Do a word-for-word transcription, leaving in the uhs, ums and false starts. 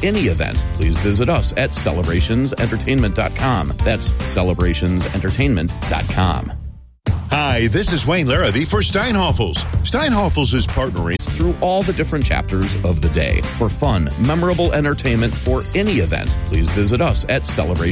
any event, please visit us at celebrations entertainment dot com. That's celebrations entertainment dot com. Hi, this is Wayne Larrabee for Steinhoffels. Steinhoffels is partnering through all the different chapters of the day. For fun, memorable entertainment for any event, please visit us at celebrations